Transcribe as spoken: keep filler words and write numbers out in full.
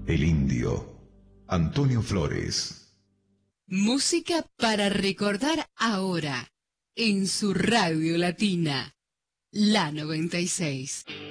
El Indio, Antonio Flores. Música para recordar ahora, en su radio latina, la noventa y seis.